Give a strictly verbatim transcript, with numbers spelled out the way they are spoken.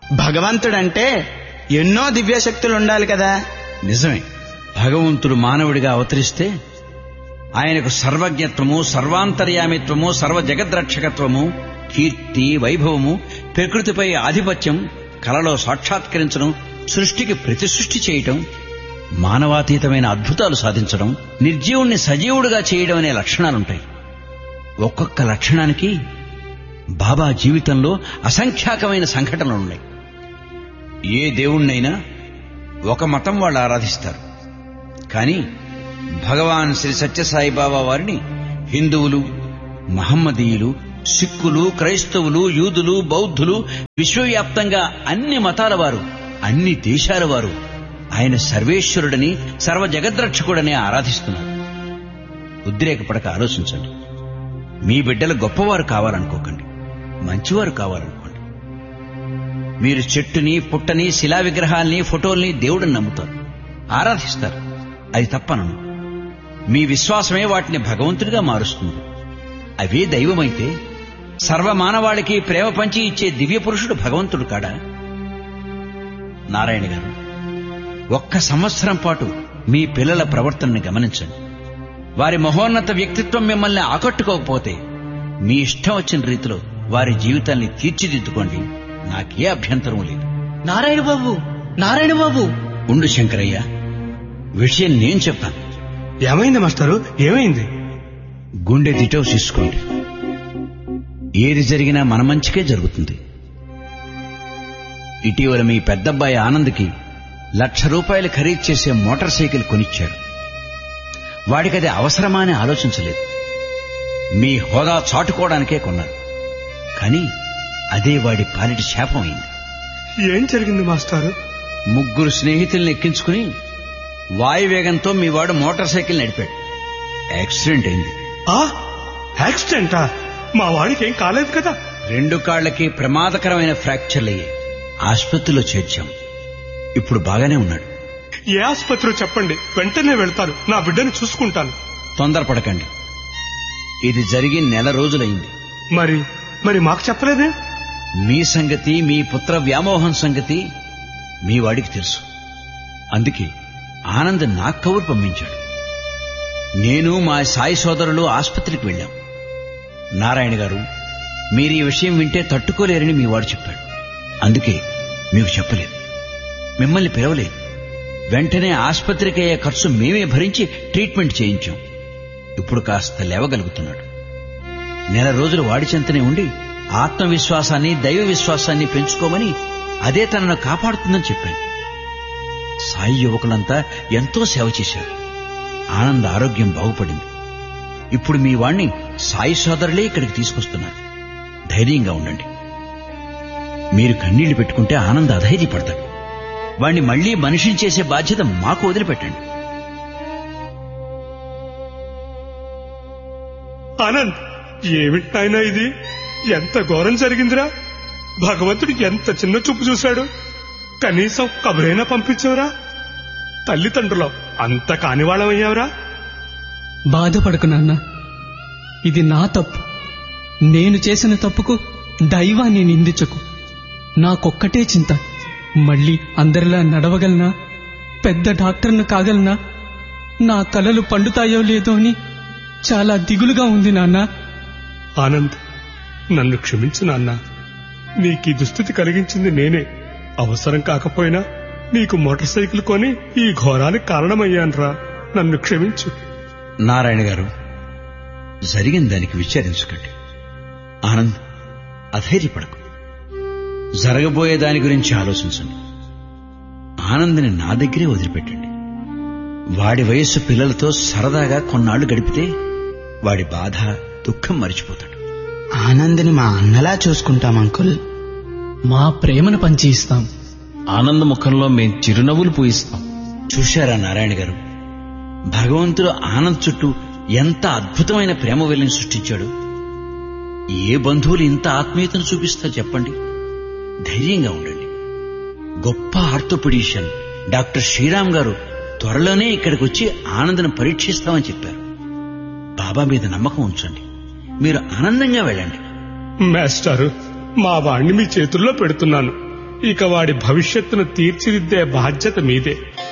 భగవంతుడంటే ఎన్నో దివ్యశక్తులు ఉండాలి కదా. నిజమే. భగవంతుడు మానవుడిగా అవతరిస్తే ఆయనకు సర్వజ్ఞత్వము, సర్వాంతర్యామిత్వము, సర్వ జగద్రక్షకత్వము, కీర్తి, వైభవము, ప్రకృతిపై ఆధిపత్యం, కలలో సాక్షాత్కరించడం, సృష్టికి ప్రతి సృష్టి చేయటం, మానవాతీతమైన అద్భుతాలు సాధించడం, నిర్జీవుణ్ణి సజీవుడిగా చేయడం అనే లక్షణాలుంటాయి. ఒక్కొక్క లక్షణానికి బాబా జీవితంలో అసంఖ్యాకమైన సంఘటనలున్నాయి. ఏ దేవుణ్ణైనా ఒక మతం వాళ్ళు ఆరాధిస్తారు. కానీ భగవాన్ శ్రీ సత్యసాయి బాబా వారిని హిందువులు, మహమ్మదీయులు, సిక్కులు, క్రైస్తవులు, యూదులు, బౌద్ధులు, విశ్వవ్యాప్తంగా అన్ని మతాల వారు, అన్ని దేశాల వారు ఆయన సర్వేశ్వరుడని, సర్వ జగద్రక్షకుడని ఆరాధిస్తున్నారు. ఉద్రేకపడక ఆలోచించండి. మీ బిడ్డలు గొప్పవారు కావాలనుకోకండి, మంచివారు కావాలనుకోండి. మీరు చెట్టుని, పుట్టని, శిలా విగ్రహాల్ని, ఫోటోల్ని దేవుడిని నమ్ముతారు, ఆరాధిస్తారు. అది తప్పనను. మీ విశ్వాసమే వాటిని భగవంతుడిగా మారుస్తుంది. అవే దైవమైతే సర్వమానవాళికి ప్రేమ పంచి ఇచ్చే దివ్య పురుషుడు భగవంతుడు కాడా? నారాయణ గారు, ఒక్క సంవత్సరం పాటు మీ పిల్లల ప్రవర్తనని గమనించండి. వారి మహోన్నత వ్యక్తిత్వం మిమ్మల్ని ఆకట్టుకోకపోతే మీ ఇష్టం వచ్చిన రీతిలో వారి జీవితాన్ని తీర్చిదిద్దుకోండి. నాకే అభ్యంతరం లేదు. నారాయణ బాబు, నారాయణ బాబు. ఉండు శంకరయ్య, విషయం నేను చెప్తాను. ఏమైంది మాస్టారు, ఏమైంది? గుండె దిటవు తీసుకోండి. ఏది జరిగినా మన మంచికే జరుగుతుంది. ఇటీవల మీ పెద్దబ్బాయి ఆనంద్కి లక్ష రూపాయలు ఖరీదు చేసే మోటార్ సైకిల్ కొనిచ్చాడు. వాడికది అవసరమా అని ఆలోచించలేదు. మీ హోదా చాటుకోవడానికే కొన్నారు. కానీ అదే వాడి పాలిటి శాపం అయింది. ఏం జరిగింది మాస్టారు? ముగ్గురు స్నేహితుల్ని ఎక్కించుకుని వాయువేగంతో మీ వాడు మోటార్ సైకిల్ నడిపాడు. యాక్సిడెంట్ అయింది. ఆ యాక్సిడెంటా? మా వాడికి ఏం కాలేదు కదా? రెండు కాళ్లకి ప్రమాదకరమైన ఫ్రాక్చర్లయ్యాయి. ఆసుపత్రిలో చేర్చాం. ఇప్పుడు బాగానే ఉన్నాడు. ఏ ఆసుపత్రిలో చెప్పండి, వెంటనే వెళ్తాను. నా బిడ్డను చూసుకుంటాను. తొందరపడకండి. ఇది జరిగి నెల రోజులైంది. మరి మరి మాకు చెప్పలేదే? మీ సంగతి, మీ పుత్ర వ్యామోహం సంగతి మీ వాడికి తెలుసు. అందుకే ఆనంద్ నాకు కబురు పంపించాడు. నేను మా సాయి సోదరులు ఆసుపత్రికి వెళ్ళాం. నారాయణ గారు, మీరు ఈ విషయం వింటే తట్టుకోలేరని మీ వాడు చెప్పాడు. అందుకే మీకు చెప్పలేదు, మిమ్మల్ని పిలవలేదు. వెంటనే ఆసుపత్రికి అయ్యే ఖర్చు మేమే భరించి ట్రీట్మెంట్ చేయించాం. ఇప్పుడు కాస్త లేవగలుగుతున్నాడు. నెల రోజులు వాడి చెంతనే ఉండి ఆత్మవిశ్వాసాన్ని, దైవ విశ్వాసాన్ని పెంచుకోమని, అదే తనను కాపాడుతుందని చెప్పాను. సాయి యువకులంతా ఎంతో సేవ చేశారు. ఆనంద్ ఆరోగ్యం బాగుపడింది. ఇప్పుడు మీ వాణ్ణి సాయి సోదరులే ఇక్కడికి తీసుకొస్తున్నారు. ధైర్యంగా ఉండండి. మీరు కన్నీళ్లు పెట్టుకుంటే ఆనంద్ అధైర్యపడతాడు. వాణ్ణి మళ్లీ మనిషిని చేసే బాధ్యత మాకు వదిలిపెట్టండి. ఆనంద్, ఏమిటైనా ఇది? ఎంత ఘోరం జరిగిందిరా! భగవంతుడు ఎంత చిన్న చూపు చూశాడు. కనీసం కబురైనా పంపించవురా? తల్లిదండ్రులు అంత కానివాళ్ళమయ్యావురా? బాధపడకు నాన్న, ఇది నా తప్పు. నేను చేసిన తప్పుకు దైవాన్ని నిందించకు. నాకొక్కటే చింత, మళ్ళీ అందరిలా నడవగలనా, పెద్ద డాక్టర్ను కాగలనా, నా కలలు పండుతాయో లేదో అని చాలా దిగులుగా ఉంది నాన్న. ఆనంద్, నన్ను క్షమించు నాన్న. నీకీ దుస్థితి కలిగించింది నేనే. అవసరం కాకపోయినా నీకు మోటార్ సైకిల్ కొని ఈ ఘోరానికి కారణమయ్యాన్రా. నన్ను క్షమించు. నారాయణ గారు, జరిగిన దానికి విచారించకండి. ఆనంద్, అధైర్యపడకు. జరగబోయే దాని గురించి ఆలోచించండి. ఆనంద్ని నా దగ్గరే వదిలిపెట్టండి. వాడి వయస్సు పిల్లలతో సరదాగా కొన్నాళ్లు గడిపితే వాడి బాధ, దుఃఖం మరిచిపోతాడు. ఆనంద్ని మా అన్నలా చూసుకుంటాం అంకుల్. మా ప్రేమను పంచి ఇస్తాం. ఆనంద ముఖంలో మేం చిరునవ్వులు పూయిస్తాం. చూశారా నారాయణ గారు, భగవంతుడు ఆనంద్ చుట్టూ ఎంత అద్భుతమైన ప్రేమ వెల్లిని సృష్టించాడు. ఏ బంధువులు ఇంత ఆత్మీయతను చూపిస్తారు చెప్పండి. ధైర్యంగా ఉండండి. గొప్ప ఆర్థోపెడిషియన్ డాక్టర్ శ్రీరామ్ గారు త్వరలోనే ఇక్కడికి వచ్చి ఆనందను పరీక్షిస్తామని చెప్పారు. బాబా మీద నమ్మకం ఉంచండి. మీరు ఆనందంగా వెళ్ళండి. మాస్టారు, మా వాణ్ణి మీ చేతుల్లో పెడుతున్నాను. ఇక వాడి భవిష్యత్తును తీర్చిదిద్దే బాధ్యత మీదే.